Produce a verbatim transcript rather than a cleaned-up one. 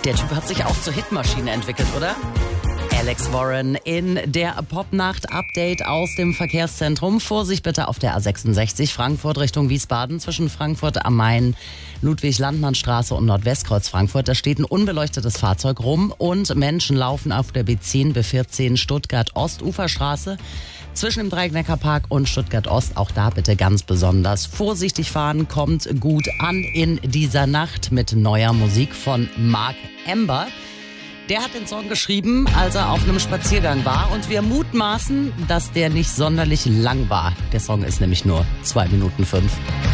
Der Typ hat sich auch zur Hitmaschine entwickelt, oder? Alex Warren in der Popnacht-Update aus dem Verkehrszentrum. Vorsicht bitte auf der A sechsundsechzig Frankfurt Richtung Wiesbaden zwischen Frankfurt am Main, Ludwig-Landmann-Straße und Nordwestkreuz Frankfurt. Da steht ein unbeleuchtetes Fahrzeug rum und Menschen laufen auf der B zehn B vierzehn Stuttgart-Ost-Uferstraße zwischen dem Dreieckneckerpark und Stuttgart-Ost. Auch da bitte ganz besonders vorsichtig fahren. Kommt gut an in dieser Nacht mit neuer Musik von Mark Ember. Der hat den Song geschrieben, als er auf einem Spaziergang war, und wir mutmaßen, dass der nicht sonderlich lang war. Der Song ist nämlich nur zwei Minuten fünf.